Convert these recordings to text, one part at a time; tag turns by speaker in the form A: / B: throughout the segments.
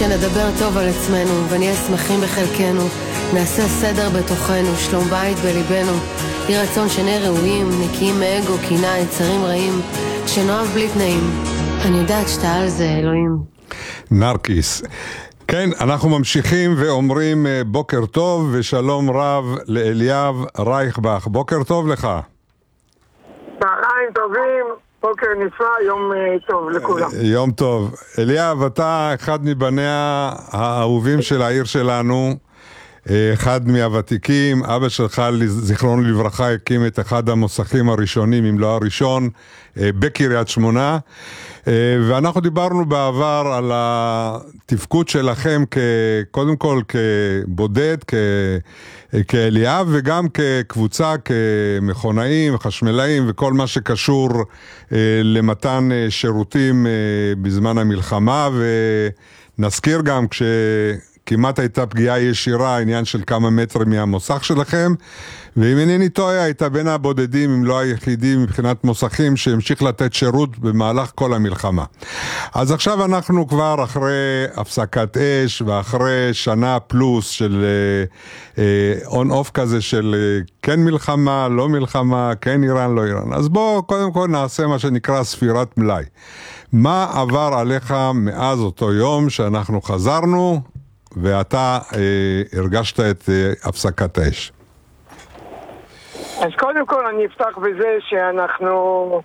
A: שנדבר טוב על עצמנו ונהיה שמחים בחלקנו, נעשה סדר בתוכנו, שלום בית בליבנו, יהי רצון שנהיה ראויים, נקיים מאגו, קינה, יצרים רעים, שנאהב בלי תנאים. אני יודעת שאתה על זה, אלוהים.
B: נרקיס. כן, אנחנו ממשיכים ואומרים בוקר טוב ושלום רב לאליאב רייכבך. בוקר טוב לך.
C: צהריים טובים, בוקר נפלא, יום טוב לכולם.
B: יום טוב. אליאב, אתה אחד מבניה האהובים של העיר שלנו, אחד מהוותיקים. אבא שלך, זיכרונו לברכה, הקים את אחד המוסכים הראשונים, אם לא הראשון, בקריית שמונה. ואנחנו דיברנו בעבר על התפקוד שלכם קודם כל כבודד, כאליאב, וגם כקבוצה, כמכונאים, חשמלאים וכל מה שקשור למתן שירותים בזמן המלחמה. ונזכיר גם כמעט הייתה פגיעה ישירה, העניין של כמה מטרים מהמוסך שלכם, ואם אינני טועה, הייתה בין הבודדים, אם לא היחידים מבחינת מוסכים, שהמשיך לתת שירות במהלך כל המלחמה. אז עכשיו אנחנו כבר אחרי הפסקת אש, ואחרי שנה פלוס של און-אוף כזה של כן מלחמה, לא מלחמה, כן איראן, לא איראן. אז בואו קודם כל נעשה מה שנקרא ספירת מלאי. מה עבר עליך מאז אותו יום שאנחנו חזרנו, ואתה הרגשת את הפסקת האש?
C: אז קודם כל אני אפתח בזה שאנחנו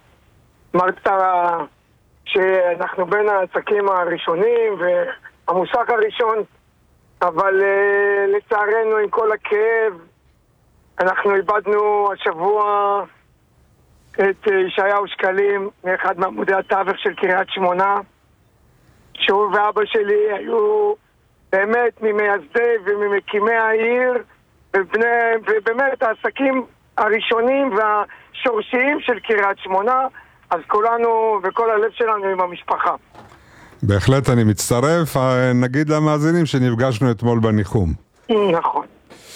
C: שאנחנו בין העסקים הראשונים והמוסך הראשון, אבל לצערנו עם כל הכאב אנחנו איבדנו השבוע את ישעיהו שקלים, מאחד מעמודי התווך של קריית שמונה, שהוא ואבא שלי היו באמת ממייסדי וממקימי העיר, ובאמת העסקים הראשונים והשורשיים של קריית שמונה. אז כולנו וכל הלב שלנו עם המשפחה.
B: בהחלט אני מצטרף. נגיד למאזינים שנפגשנו אתמול בניחום.
C: נכון.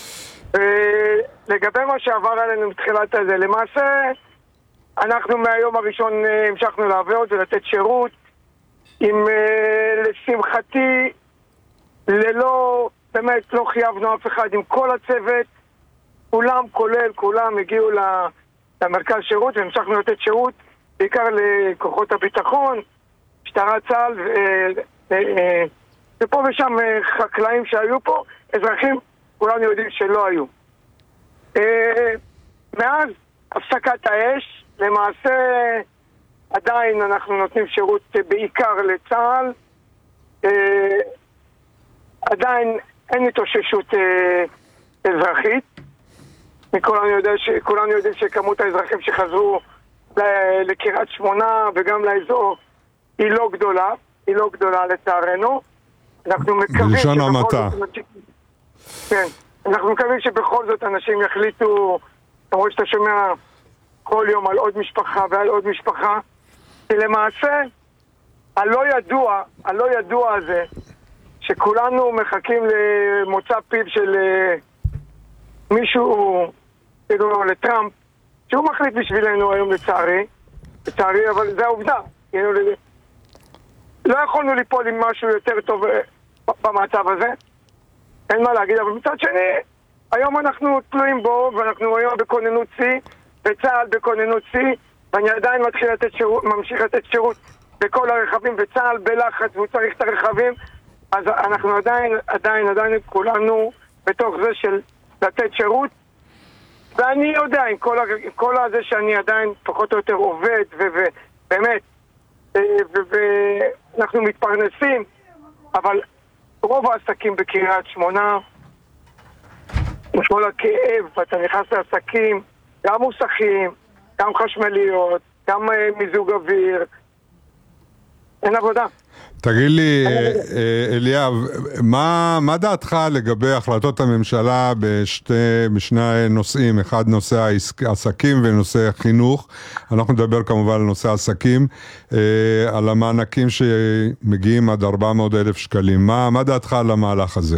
C: לגבי מה שעבר עלינו מתחילת הזה, למעשה אנחנו מהיום הראשון המשכנו לעבוד ולתת שירות עם לשמחתי באמת לא חייבנו אף אחד, עם כל הצוות, כולם הגיעו למרכז שירות והמשכנו לתת שירות בעיקר לכוחות הביטחון, משטרה צה"ל ופה ושם חקלאים שהיו פה, אזרחים כולנו יודעים שלא היו. מאז הפסקת האש למעשה עדיין אנחנו נותנים שירות בעיקר לצה"ל, עדיין אין התאוששות אזרחית. כולנו יודעים שכמות האזרחים שחזרו לקריית שמונה וגם לאזור היא לא גדולה לצערנו. אנחנו מקווים שבכל זאת אנשים יחליטו, למרות שאתה שומע כל יום על עוד משפחה ועל עוד משפחה, כי למעשה הלא ידוע הזה שכולנו מחכים למוצא פיו של מישהו, כאילו לטראמפ, שהוא מחליט בשבילנו היום לצערי, אבל זה העובדה. לא יכולנו ליפול עם משהו יותר טוב במצב הזה, אין מה להגיד, אבל מצד שני, היום אנחנו תלויים בו, ואנחנו היום בכוננות C, וצה"ל בכוננות C, ואני עדיין ממשיך לתת שירות בכל הרכבים, וצה"ל בלחץ, והוא צריך את הרכבים, אז אנחנו עדיין כולנו בתוך זה של לתת שירות, ואני יודע, עם כל הזה שאני עדיין פחות או יותר עובד, ובאמת, ואנחנו מתפרנסים, אבל רוב העסקים בקריית שמונה, כל הכאב, ואתה נכנס לעסקים, גם מוסכים, גם חשמליות, גם מיזוג אוויר, אין עבודה.
B: תגיד לי, אליאב, מה דעתך לגבי החלטות הממשלה בשני נושאים? אחד נושא העסקים ונושא החינוך. אנחנו נדבר כמובן על נושא העסקים, על המענקים שמגיעים עד 400,000 שקלים. מה דעתך על המהלך הזה?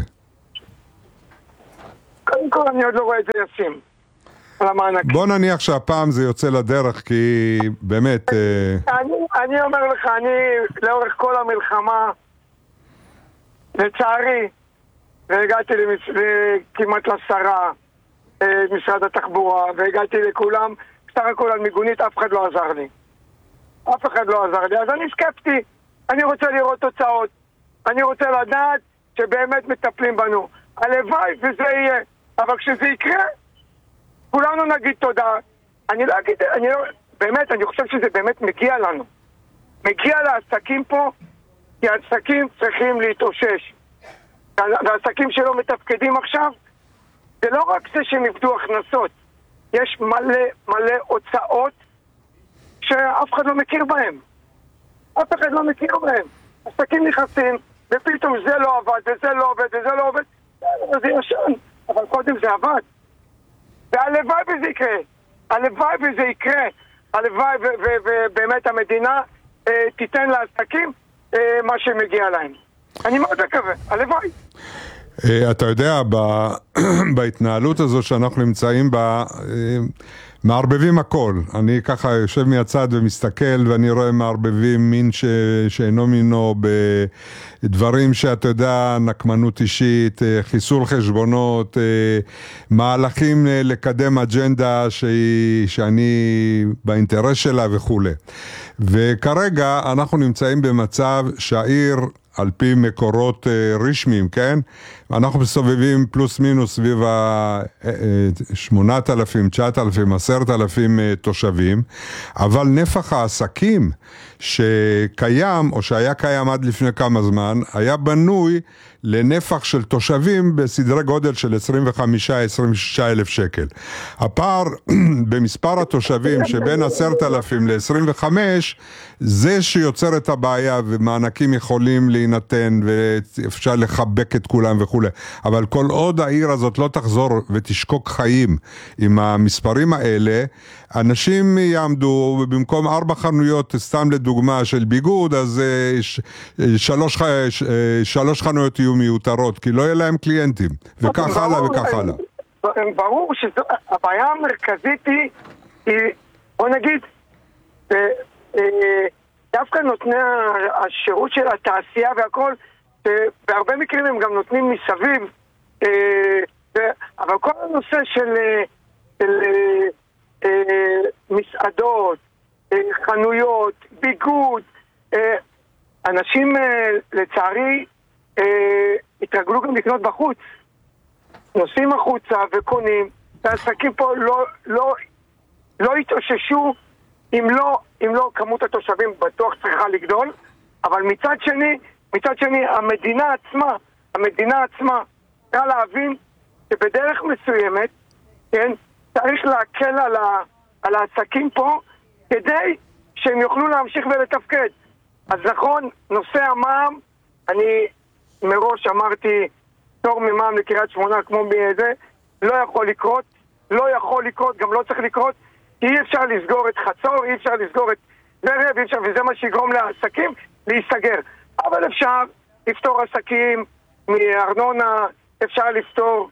C: קודם כל אני עוד לא רואה את זה ישים.
B: בוא נניח שהפעם זה יוצא לדרך, כי באמת...
C: אני אומר לך, לאורך כל המלחמה לצערי, והגעתי כמעט לשרה, משרד התחבורה, והגעתי לכולם, סך הכל על מיגונית, אף אחד לא עזר לי. אף אחד לא עזר לי, אז אני סקפטי. אני רוצה לראות תוצאות. אני רוצה לדעת שבאמת מטפלים בנו. הלוואי וזה יהיה. אבל כשזה יקרה, כולנו נגיד תודה. אני לא אגיד, באמת, אני חושב שזה באמת מגיע לנו. מגיע לעסקים פה, כי העסקים צריכים להתאושש. והעסקים שלא מתפקדים עכשיו, זה לא רק זה שהם איבדו הכנסות. יש מלא הוצאות שאף אחד לא מכיר בהם. אף אחד לא מכיר בהם. עסקים נכנסים, ופתאום זה לא עבד, וזה לא עובד, וזה לא עובד. זה ישן, אבל קודם זה עבד. והלוואי וזה יקרה. הלוואי וזה יקרה. הלוואי ובאמת המדינה תיתן לעסקים מה שמגיע להם. אני מאוד מקווה, הלוואי.
B: אתה יודע, בהתנהלות הזו שאנחנו נמצאים בה, מערבבים הכל. אני ככה יושב מהצד ומסתכל ואני רואה מערבבים מין שאינו מינו בדברים שאתה יודע, נקמנות אישית, חיסול חשבונות, מהלכים לקדם אג'נדה שאני באינטרס שלה וכו'. וכרגע אנחנו נמצאים במצב שהעיר על פי מקורות רשמיים, כן? אנחנו מסובבים פלוס מינוס סביב 8,000, 9,000, 10,000 תושבים, אבל נפח העסקים שקיים, או שהיה קיים עד לפני כמה זמן, היה בנוי לנפח של תושבים בסדרי גודל של 25,000-26,000 שקל. הפער במספר התושבים שבין 10,000 ל-25, זה שיוצר את הבעיה, ומענקים יכולים להינתן, ואפשר לחבק את כולם וכו'. אבל כל עוד העיר הזאת לא תחזור ותשקוק חיים עם המספרים האלה, אנשים יעמדו במקום 4 חנויות, סתם לדוגמה של ביגוד, אז 3 חנויות יהיו מיותרות, כי לא יהיה להם קליינטים, וכך הלאה וכך הלאה.
C: ברור שהבעיה המרכזית היא, בוא נגיד, דווקא נותני השירות של התעשייה והכל, בהרבה מקרים הם גם נותנים מסביב, אבל כל הנושא של מסעדות, חנויות, ביגוד, אנשים לצערי התרגלו גם לקנות בחוץ, נוסעים החוצה וקונים, והעסקים פה לא התאוששו. אם לא כמות התושבים בטוח צריכה לגדול, אבל מצד שני המדינה עצמה צריכה להבין שבדרך מסוימת, כן, צריך להקל על העסקים פה כדי שהם יוכלו להמשיך ולתפקד. אז נכון, נושא המע"מ, אני מראש אמרתי, תור ממע"מ לקריית שמונה כמו זה, לא יכול לקרות, גם לא צריך לקרות, כי אי אפשר לסגור את חצור, אי אפשר לסגור את ברב, אי אפשר, וזה מה שיגרום לעסקים להיסגר. אבל אפשר לפתור עסקים מארנונה, אפשר לפתור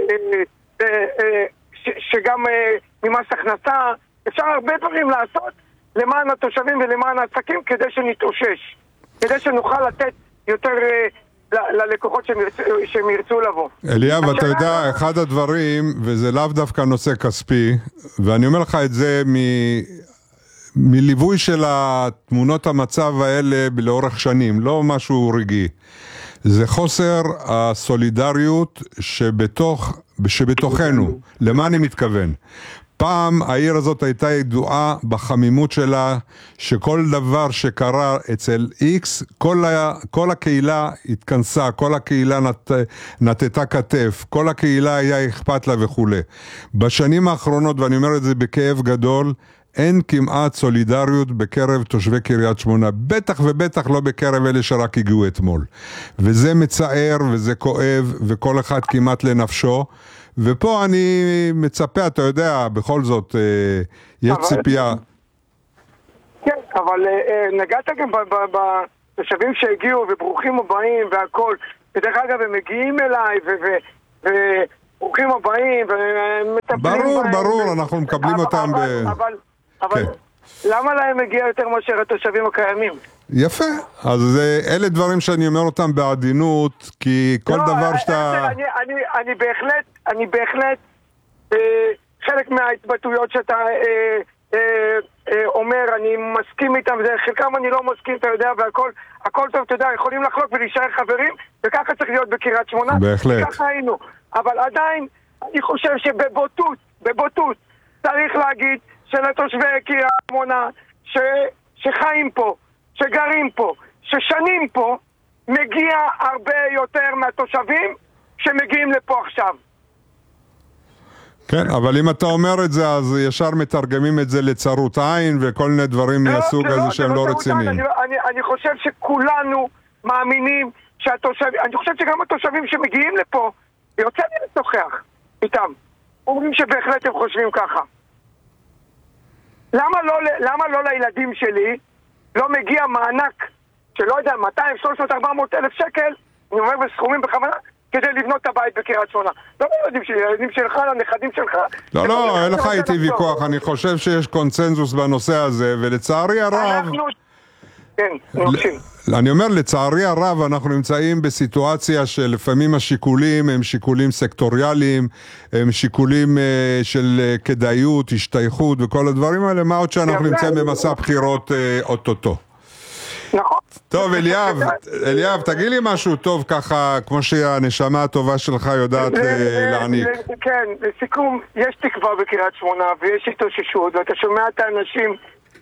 C: שגם ממס הכנסה, אפשר הרבה דברים לעשות למען התושבים ולמען העסקים כדי שנתאושש, כדי שנוכל לתת יותר ללקוחות שהם ירצו לבוא.
B: אליאב, אתה יודע, אחד הדברים, וזה לאו דווקא נושא כספי, ואני אומר לך את זה מליווי של התמונות המצב האלה לאורך שנים, לא משהו רגעי. זה חוסר הסולידריות שבתוכנו. למה אני מתכוון? פעם העיר הזאת הייתה ידועה בחמימות שלה, שכל דבר שקרה אצל X, כל הקהילה התכנסה, כל הקהילה נתתה כתף, כל הקהילה היה אכפת לה וכו'. בשנים האחרונות, ואני אומר את זה בכאב גדול, אין כמעט סולידריות בקרב תושבי קריית שמונה, בטח ובטח לא בקרב אלה שרק הגיעו אתמול. וזה מצער וזה כואב, וכל אחד כמעט לנפשו. ופה אני מצפה, אתה יודע, בכל זאת, יש ציפייה.
C: כן, אבל נגעת גם בתושבים שהגיעו, וברוכים הבאים והכל. ודרך אגב, הם מגיעים אליי, וברוכים הבאים, ומטפלים בהם.
B: ברור, אנחנו מקבלים אותם
C: אבל למה להם מגיע יותר מאשר התושבים הקיימים?
B: יפה, אז אלה דברים שאני אומר אותם בעדינות, כי כל דבר שאתה...
C: אני בהחלט, חלק מההתבטאויות שאתה אומר, אני מסכים איתם, חלקם אני לא מסכים, אתה יודע, והכל טוב, אתה יודע, יכולים לחלוק ולהישאר חברים, וככה צריך להיות בקריית שמונה.
B: בהחלט.
C: ככה היינו, אבל עדיין, אני חושב בבוטות, צריך להגיד שלתושבי קריית שמונה, שחיים פה, שגרים פה, ששנים פה, מגיע הרבה יותר מהתושבים שמגיעים לפה עכשיו.
B: כן, אבל אם אתה אומר את זה, אז ישר מתרגמים את זה לצרות עין וכל מיני דברים מהסוג הזה שהם לא רציניים.
C: אני חושב שכולנו מאמינים שהתושבים, אני חושב שגם התושבים שמגיעים לפה, יוצא לי לשוחח איתם, אומרים שבהחלט הם חושבים ככה. למה לא לילדים שלי לא מגיע מענק שלא יודע, 200, 300, 400 אלף שקל, אני אומר בסכומים בכוונה, כדי לבנות את הבית בקריית שמונה. לא לילדים שלי, לילדים שלך, לנכדים שלך.
B: לא, אין לך איתי ויכוח, אני חושב שיש קונצנזוס בנושא הזה, ולצערי הרב...
C: כן, נוקשים.
B: אני אומר, לצערי הרב, אנחנו נמצאים בסיטואציה שלפעמים השיקולים הם שיקולים סקטוריאליים, הם שיקולים של כדאיות, השתייכות וכל הדברים האלה, מה עוד שאנחנו נמצאים במסע בחירות אוטוטו.
C: נכון.
B: טוב, אליאב, תגיד לי משהו טוב ככה, כמו שהנשמה הטובה שלך יודעת להעניק.
C: כן, לסיכום, יש תקווה בקריית שמונה ויש התאוששות, ואתה שומע את האנשים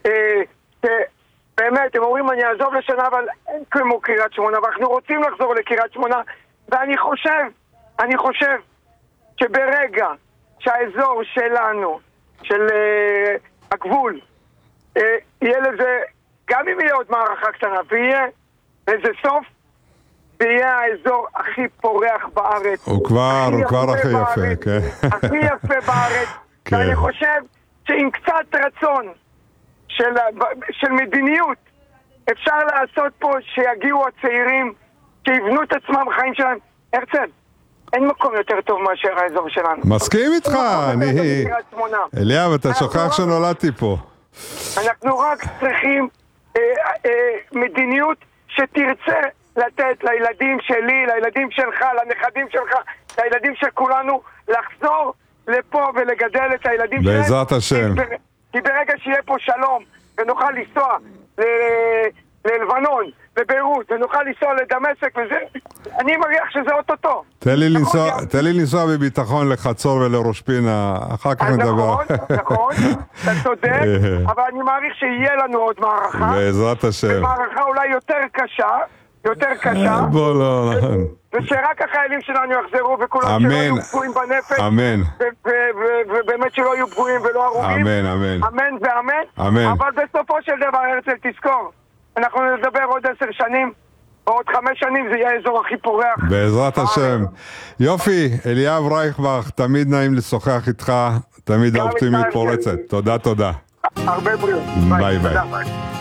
C: באמת, הם אומרים אני אעזוב לשנה, אבל אין כמו קריית שמונה, ואנחנו רוצים לחזור לקריית שמונה, ואני חושב שברגע שהאזור שלנו, של הגבול, יהיה לזה, גם אם יהיה עוד מערכה קטנה, ויהיה לזה סוף, ויהיה האזור הכי פורח בארץ.
B: הוא כבר הכי יפה, כן.
C: הכי יפה בארץ, ואני חושב שעם קצת רצון, של מדיניות אפשר לעשות פה שיגיעו הצעירים שיבנו את עצמם חיים שלהם. הרצל, אין מקום יותר טוב מאשר האזור שלנו.
B: מסכים איתך, אליאב, אתה שוכח שנולדתי פה.
C: אנחנו רק צריכים מדיניות שתרצה לתת לילדים שלי, לילדים שלך, לנכדים שלך, לילדים של כולנו, לחזור לפה ולגדל את הילדים שלהם.
B: בעזרת השם.
C: כי ברגע שיהיה פה שלום ונוכל לנסוע ללבנון, לביירות, ונוכל לנסוע לדמשק וזה, אני מריח שזה אוטוטו.
B: תן לי לנסוע בביטחון לחצור ולראש פינה, אחר כך נדבר.
C: נכון, אתה צודק, אבל אני מעריך שיהיה לנו עוד מערכה.
B: בעזרת השם.
C: מערכה אולי יותר קשה.
B: בוא לא.
C: ושרק החיילים שלנו יחזרו וכולם שלא יהיו פגועים בנפש.
B: אמן.
C: ובאמת שלא יהיו פגועים ולא הרוגים.
B: אמן.
C: אמן ואמן.
B: אמן.
C: אבל בסופו של דבר, הרצל, תזכור, אנחנו נדבר עוד 10 שנים, או עוד 5 שנים, זה יהיה האזור הכי פורח.
B: בעזרת השם. יופי, אליאב רייכבך, תמיד נעים לשוחח איתך, תמיד האופטימית פורצת. תודה.
C: הרבה בריאות.
B: ביי.